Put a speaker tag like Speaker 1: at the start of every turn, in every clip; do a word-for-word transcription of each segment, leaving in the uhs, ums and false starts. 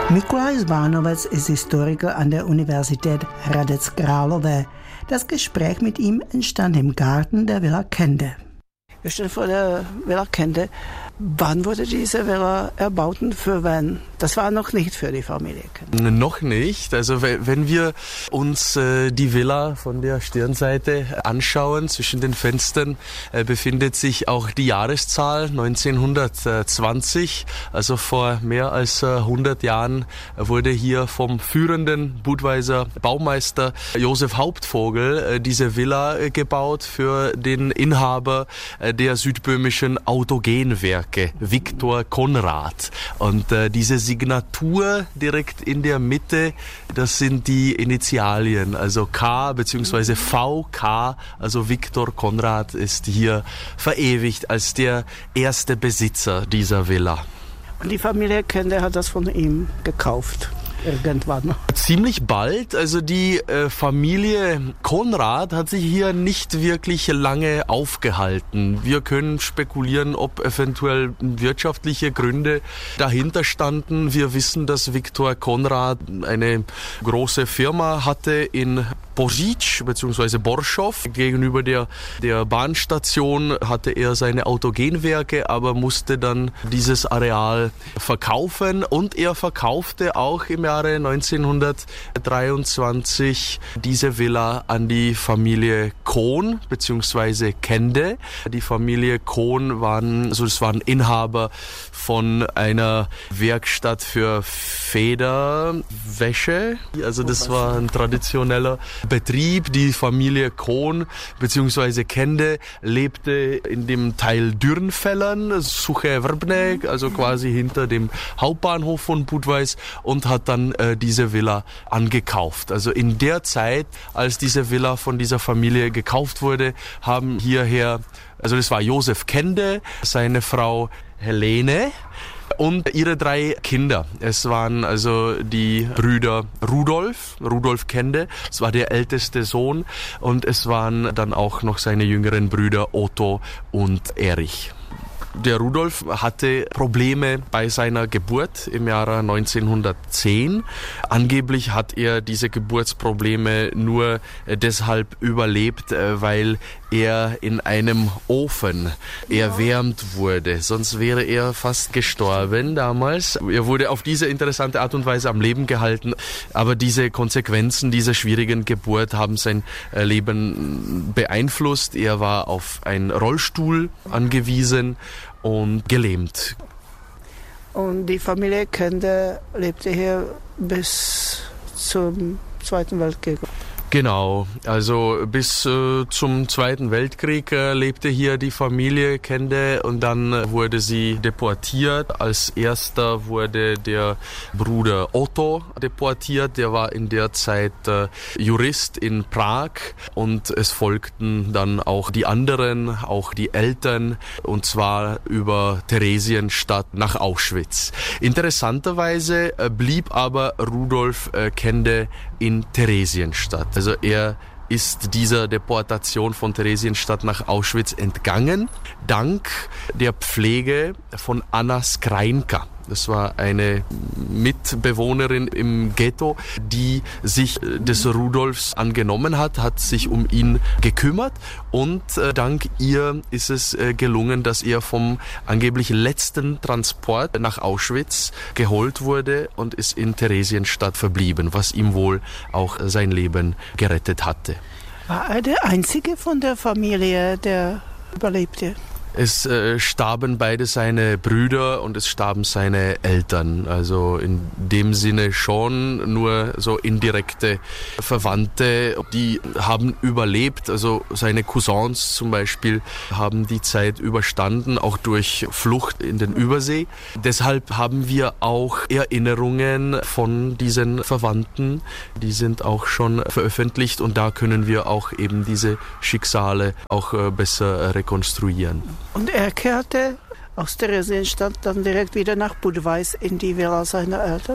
Speaker 1: Mikolaj Zbánovec ist Historiker an der Universität Hradec Králové. Das Gespräch mit ihm entstand im Garten der Villa Kende. Wir stehen vor der Villa Kende. Wann wurde diese Villa erbaut und für wen? Das war noch nicht für die Familie Kende.
Speaker 2: Noch nicht. Also wenn wir uns äh, die Villa von der Stirnseite anschauen, zwischen den Fenstern äh, befindet sich auch die Jahreszahl neunzehnhundertzwanzig. Also vor mehr als äh, hundert Jahren wurde hier vom führenden Budweiser Baumeister Josef Hauptvogel äh, diese Villa äh, gebaut für den Inhaber äh, der südböhmischen Autogenwerke, Viktor Konrad. Und äh, diese Signatur direkt in der Mitte, das sind die Initialien, also K bzw. V K, also Viktor Konrad ist hier verewigt als der erste Besitzer dieser Villa.
Speaker 1: Und die Familie Kende hat das von ihm gekauft. Irgendwann.
Speaker 2: Ziemlich bald. Also die äh, Familie Konrad hat sich hier nicht wirklich lange aufgehalten. Wir können spekulieren, ob eventuell wirtschaftliche Gründe dahinter standen. Wir wissen, dass Viktor Konrad eine große Firma hatte in Boříč bzw. Borschow. Gegenüber der, der Bahnstation hatte er seine Autogenwerke, aber musste dann dieses Areal verkaufen. Und er verkaufte auch im Jahre neunzehnhundertdreiundzwanzig diese Villa an die Familie Kohn bzw. Kende. Die Familie Kohn waren, also das waren Inhaber von einer Werkstatt für Federwäsche. Also das war ein traditioneller Betrieb. Die Familie Kohn bzw. Kende lebte in dem Teil Dürnfellern, Suché Vrbné, also quasi hinter dem Hauptbahnhof von Budweis, und hat dann äh, diese Villa angekauft. Also in der Zeit, als diese Villa von dieser Familie gekauft wurde, haben hierher, also das war Josef Kende, seine Frau Helene und ihre drei Kinder. Es waren also die Brüder Rudolf, Rudolf Kende, das war der älteste Sohn, und es waren dann auch noch seine jüngeren Brüder Otto und Erich. Der Rudolf hatte Probleme bei seiner Geburt im Jahre neunzehnhundertzehn. Angeblich hat er diese Geburtsprobleme nur deshalb überlebt, weil er in einem Ofen erwärmt wurde. Sonst wäre er fast gestorben damals. Er wurde auf diese interessante Art und Weise am Leben gehalten. Aber diese Konsequenzen dieser schwierigen Geburt haben sein Leben beeinflusst. Er war auf einen Rollstuhl angewiesen und gelähmt.
Speaker 1: Und die Familie Kende lebte hier bis zum Zweiten Weltkrieg.
Speaker 2: Genau, also bis äh, zum Zweiten Weltkrieg äh, lebte hier die Familie Kende, und dann äh, wurde sie deportiert. Als erster wurde der Bruder Otto deportiert, der war in der Zeit äh, Jurist in Prag, und es folgten dann auch die anderen, auch die Eltern, und zwar über Theresienstadt nach Auschwitz. Interessanterweise äh, blieb aber Rudolf äh, Kende in Theresienstadt. Also er ist dieser Deportation von Theresienstadt nach Auschwitz entgangen, dank der Pflege von Anna Skrajnka. Das war eine Mitbewohnerin im Ghetto, die sich des Rudolfs angenommen hat, hat sich um ihn gekümmert, und dank ihr ist es gelungen, dass er vom angeblich letzten Transport nach Auschwitz geholt wurde und ist in Theresienstadt verblieben, was ihm wohl auch sein Leben gerettet hatte.
Speaker 1: War er der einzige von der Familie, der überlebte?
Speaker 2: Es äh, starben beide seine Brüder und es starben seine Eltern. Also in dem Sinne schon, nur so indirekte Verwandte, die haben überlebt. Also seine Cousins zum Beispiel haben die Zeit überstanden, auch durch Flucht in den Übersee. Deshalb haben wir auch Erinnerungen von diesen Verwandten. Die sind auch schon veröffentlicht, und da können wir auch eben diese Schicksale auch äh, besser rekonstruieren.
Speaker 1: Und er kehrte aus Theresienstadt dann direkt wieder nach Budweis in die Villa seiner Eltern?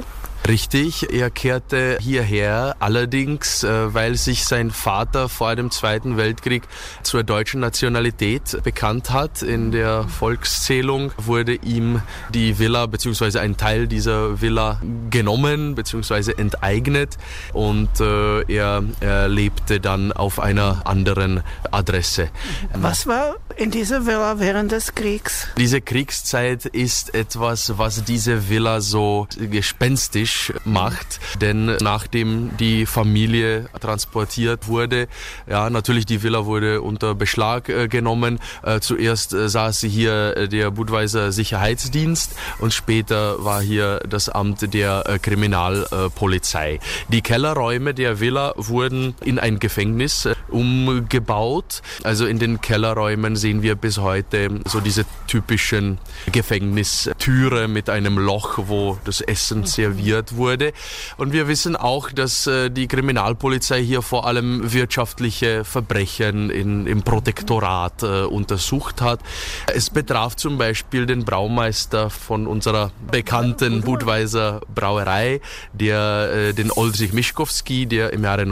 Speaker 2: Richtig, er kehrte hierher, allerdings, weil sich sein Vater vor dem Zweiten Weltkrieg zur deutschen Nationalität bekannt hat. In der Volkszählung wurde ihm die Villa bzw. ein Teil dieser Villa genommen bzw. enteignet und äh, er, er lebte dann auf einer anderen Adresse.
Speaker 1: Was war in dieser Villa während des Kriegs?
Speaker 2: Diese Kriegszeit ist etwas, was diese Villa so gespenstisch macht, denn nachdem die Familie transportiert wurde, ja, natürlich die Villa wurde unter Beschlag äh, genommen. Äh, zuerst äh, saß hier äh, der Budweiser Sicherheitsdienst und später war hier das Amt der äh, Kriminalpolizei. Äh, die Kellerräume der Villa wurden in ein Gefängnis äh, umgebaut. Also in den Kellerräumen sehen wir bis heute so diese typischen Gefängnistüre mit einem Loch, wo das Essen serviert wurde. Und wir wissen auch, dass äh, die Kriminalpolizei hier vor allem wirtschaftliche Verbrechen in, im Protektorat äh, untersucht hat. Es betraf zum Beispiel den Braumeister von unserer bekannten Budweiser Brauerei, der, äh, den Oldřich Miškovský, der im Jahre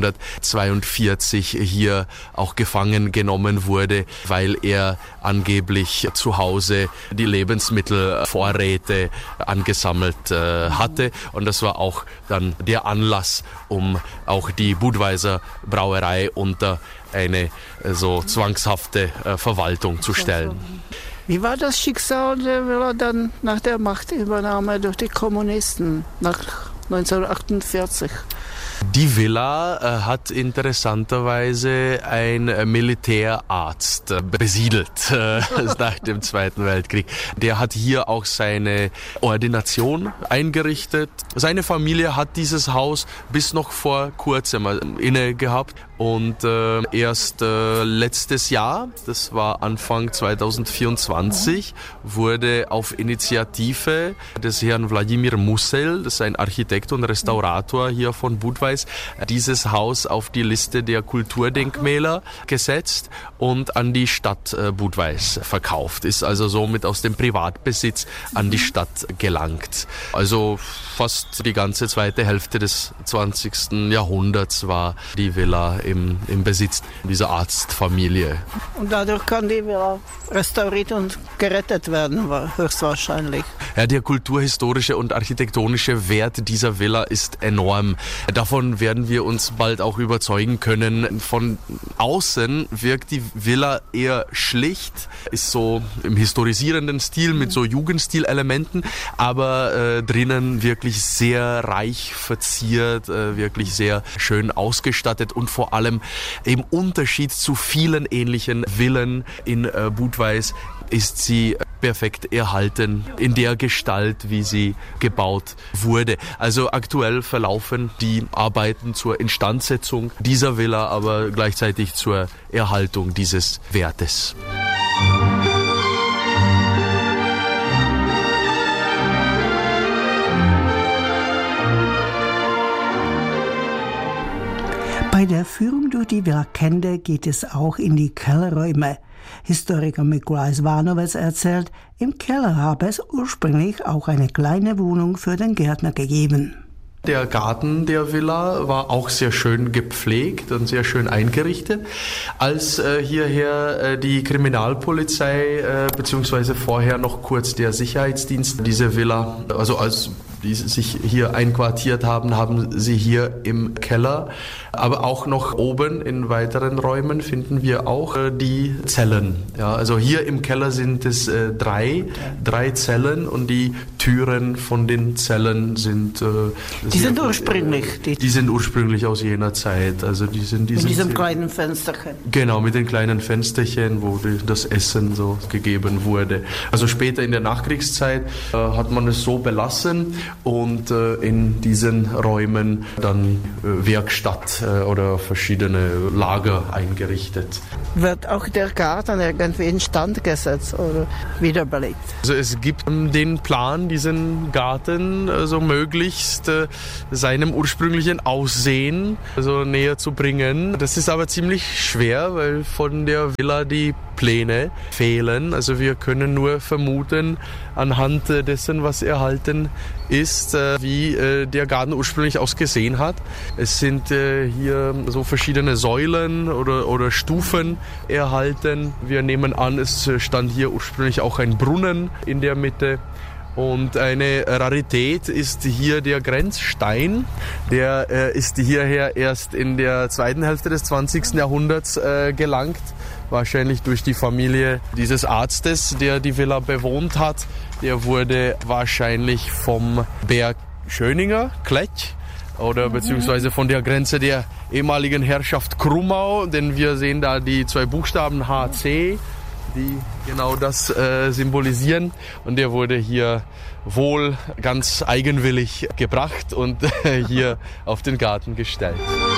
Speaker 2: neunzehnhundertzweiundvierzig hier auch gefangen genommen wurde, weil er angeblich zu Hause die Lebensmittelvorräte angesammelt äh, hatte. Und das war auch dann der Anlass, um auch die Budweiser Brauerei unter eine äh, so zwangshafte äh, Verwaltung zu stellen.
Speaker 1: Wie war das Schicksal der Villa dann nach der Machtübernahme durch die Kommunisten nach neunzehnhundertachtundvierzig?
Speaker 2: Die Villa äh, hat interessanterweise ein äh, Militärarzt äh, besiedelt äh, nach dem Zweiten Weltkrieg. Der hat hier auch seine Ordination eingerichtet. Seine Familie hat dieses Haus bis noch vor kurzem äh, inne gehabt. Und äh, erst äh, letztes Jahr, das war Anfang zweitausendvierundzwanzig, wurde auf Initiative des Herrn Wladimír Musil, das ist ein Architekt und Restaurator hier von Budweis, dieses Haus auf die Liste der Kulturdenkmäler gesetzt und an die Stadt äh, Budweis verkauft. Ist also somit aus dem Privatbesitz an die Stadt gelangt. Also fast die ganze zweite Hälfte des zwanzigsten Jahrhunderts war die Villa im, im Besitz dieser Arztfamilie.
Speaker 1: Und dadurch kann die Villa restauriert und gerettet werden, höchstwahrscheinlich.
Speaker 2: Ja, der kulturhistorische und architektonische Wert dieser Villa ist enorm. Davon werden wir uns bald auch überzeugen können. Von außen wirkt die Villa eher schlicht, ist so im historisierenden Stil mit so Jugendstilelementen, aber äh, drinnen wirklich sehr reich verziert, äh, wirklich sehr schön ausgestattet und vor allem im Unterschied zu vielen ähnlichen Villen in äh, Budweis ist sie perfekt erhalten in der Gestalt, wie sie gebaut wurde. Also aktuell verlaufen die Arbeiten zur Instandsetzung dieser Villa, aber gleichzeitig zur Erhaltung dieses Wertes.
Speaker 1: Bei der Führung durch die Villa Kende geht es auch in die Kellerräume. Historiker Mikolaj Zvánovec erzählt, im Keller habe es ursprünglich auch eine kleine Wohnung für den Gärtner gegeben.
Speaker 2: Der Garten der Villa war auch sehr schön gepflegt und sehr schön eingerichtet. Als äh, hierher äh, die Kriminalpolizei äh, beziehungsweise vorher noch kurz der Sicherheitsdienst diese Villa, also als die sich hier einquartiert haben, haben sie hier im Keller, aber auch noch oben in weiteren Räumen finden wir auch äh, die Zellen. Ja, also hier im Keller sind es äh, drei, drei Zellen und die Türen von den Zellen sind... Äh,
Speaker 1: die sind ursprünglich?
Speaker 2: Die, die sind ursprünglich aus jener Zeit. Also die sind, die
Speaker 1: mit
Speaker 2: sind
Speaker 1: diesem
Speaker 2: sehr,
Speaker 1: kleinen Fensterchen?
Speaker 2: Genau, mit den kleinen Fensterchen, wo die, das Essen so gegeben wurde. Also später in der Nachkriegszeit äh, hat man es so belassen und äh, in diesen Räumen dann äh, Werkstatt äh, oder verschiedene Lager eingerichtet.
Speaker 1: Wird auch der Garten irgendwie instand gesetzt oder wiederbelebt?
Speaker 2: Also es gibt den Plan, diesen Garten äh, so möglichst äh, seinem ursprünglichen Aussehen also näher zu bringen. Das ist aber ziemlich schwer, weil von der Villa die Pläne fehlen. Also wir können nur vermuten, anhand dessen, was erhalten ist, wie der Garten ursprünglich ausgesehen hat. Es sind hier so verschiedene Säulen oder, oder Stufen erhalten. Wir nehmen an, es stand hier ursprünglich auch ein Brunnen in der Mitte. Und eine Rarität ist hier der Grenzstein. Der äh, ist hierher erst in der zweiten Hälfte des zwanzigsten Jahrhunderts äh, gelangt. Wahrscheinlich durch die Familie dieses Arztes, der die Villa bewohnt hat. Der wurde wahrscheinlich vom Berg Schöninger, Klech, oder beziehungsweise von der Grenze der ehemaligen Herrschaft Krummau. Denn wir sehen da die zwei Buchstaben H C. Die genau das äh, symbolisieren. Und der wurde hier wohl ganz eigenwillig gebracht und äh, hier auf den Garten gestellt.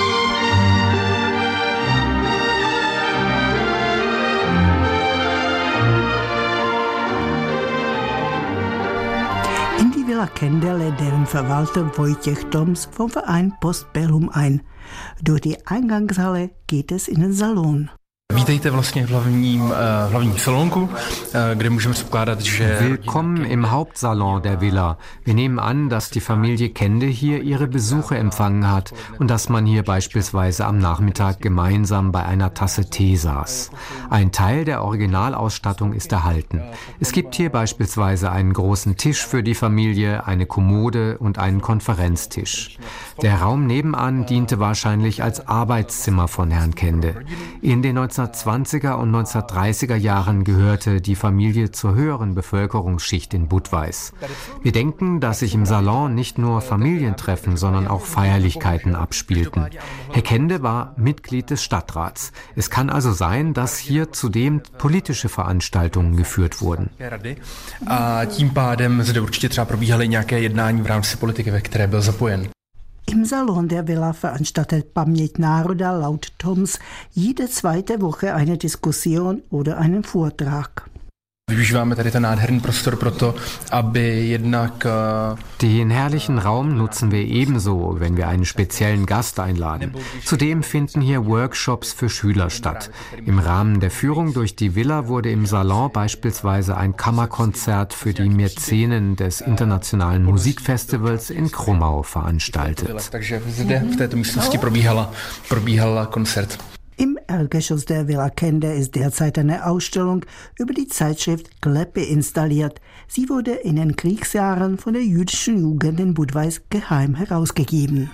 Speaker 1: In die Villa Kende lädt deren Verwalter Wojciech Toms vom Verein Postbellum ein. Durch die Eingangshalle geht es in den Salon.
Speaker 3: Vítejte vlastně v hlavním, v hlavním salonku, kde můžeme předpokládat, že...
Speaker 4: Willkommen im Hauptsalon der Villa. Wir nehmen an, dass die Familie Kende hier ihre Besuche empfangen hat und dass man hier beispielsweise am Nachmittag gemeinsam bei einer Tasse Tee saß. Ein Teil der Originalausstattung ist erhalten. Es gibt hier beispielsweise einen großen Tisch für die Familie, eine Kommode und einen Konferenztisch. Der Raum nebenan diente wahrscheinlich als Arbeitszimmer von Herrn Kende. In den neunzehnhundertzwanziger und neunzehnhundertdreißiger Jahren gehörte die Familie zur höheren Bevölkerungsschicht in Budweis. Wir denken, dass sich im Salon nicht nur Familientreffen, sondern auch Feierlichkeiten abspielten. Herr Kende war Mitglied des Stadtrats. Es kann also sein, dass hier zudem politische Veranstaltungen geführt wurden.
Speaker 3: A tím pádem zde určitě třeba probíhaly nějaké jednání v rámci politiky, ve které byl zapojen.
Speaker 1: Im Salon der Villa veranstaltet Paměť národa laut Toms jede zweite Woche eine Diskussion oder einen Vortrag.
Speaker 3: Využíváme tady ten nádherný prostor proto, aby jednak...
Speaker 4: Den herrlichen Raum nutzen wir ebenso, wenn wir einen speziellen Gast einladen. Zudem finden hier Workshops für Schüler statt. Im Rahmen der Führung durch die Villa wurde im Salon beispielsweise ein Kammerkonzert für die Mäzenen des Internationalen Musikfestivals in Krummau veranstaltet.
Speaker 3: Takže zde v této místnosti probíhala, probíhala koncert.
Speaker 1: Im Erdgeschoss der Villa Kende ist derzeit eine Ausstellung über die Zeitschrift Kleppe installiert. Sie wurde in den Kriegsjahren von der jüdischen Jugend in Budweis geheim herausgegeben.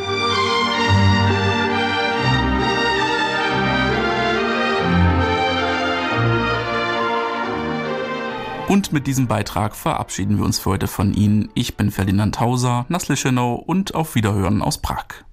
Speaker 5: Und mit diesem Beitrag verabschieden wir uns für heute von Ihnen. Ich bin Ferdinand Hauser, Naslischenau und auf Wiederhören aus Prag.